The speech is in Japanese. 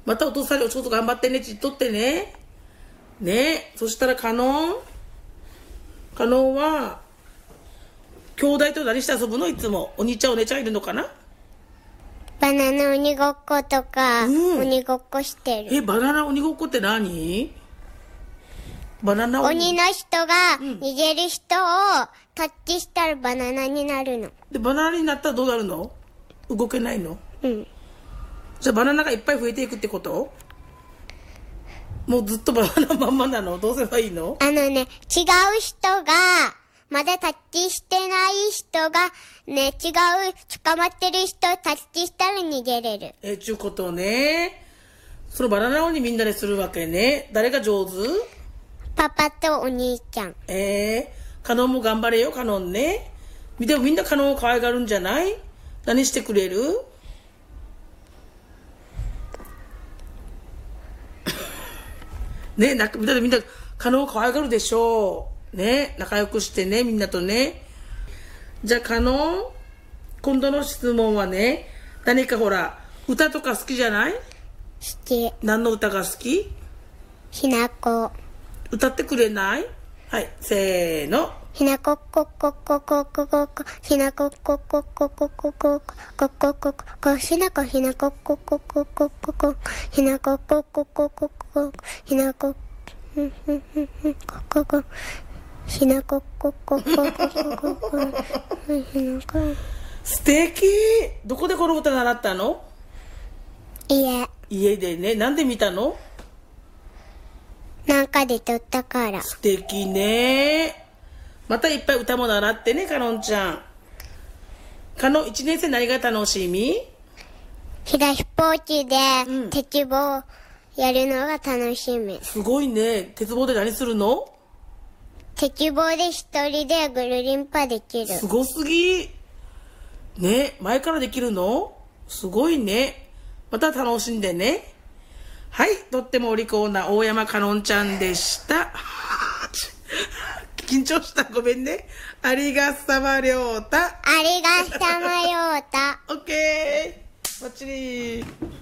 またお父さんにお仕事頑張ってねって言っとってね。ね。そしたらカノンは、兄弟と何して遊ぶの？いつも。お兄ちゃんお姉ちゃんいるのかな？ バナナ鬼ごっことか、鬼ごっこしてる。 バナナ鬼ごっこって何？バナナ鬼の人が逃げる人をタッチしたらバナナになるの。 で、バナナになったらどうなるの？動けないの？ うん。 じゃあバナナがいっぱい増えていくってこと？もうずっとバナナまんまなの？どうすればいいの？ 違う人が、まだタッチしてない人が、ね、捕まってる人をタッチしたら逃げれる。 ちゅうことね。そのバナナ鬼みんなでするわけね。誰が上手？ パパとお兄ちゃん。 カノンも頑張れよ、カノンね。でもみんなカノンを可愛がるんじゃない？何してくれる？ね、みんなカノンを可愛がるでしょう。ね、仲良くしてね、みんなとね。じゃあカノン、今度の質問はね、何かほら、歌とか好きじゃない？好き。 何の歌が好き？ ひなこ。 歌ってくれない？はい、せーの。 ひなこっこっこっこっこっこっこっこ、ひなこっこっこっこっこっこっこっこっこっこっこ、ひなこひなこっこっこっこっこっこっこ、ひなこっこっこっこっこっこ、ひなこっこっこっこ、ひなこっこっこっこっこっこっこ、ひなこ。 素敵。どこでこの歌習ったの？家でね。なんで見たの？ なんかで撮ったから。 素敵ね。またいっぱい歌も習ってね、カノンちゃん。カノン1年生何が楽しみ？ ひらスポーツで鉄棒やるのが楽しみ。 すごいね。鉄棒で何するの？ 鉄棒で一人でぐるりんぱできる。 すごすぎ。ね、前からできるの？すごいね。また楽しんでね。はい、とってもお利口な大山かのんちゃんでした。緊張した。ごめんね。ありがさまりょうた。 ありがさまりょうた。 オッケー。バッチリ。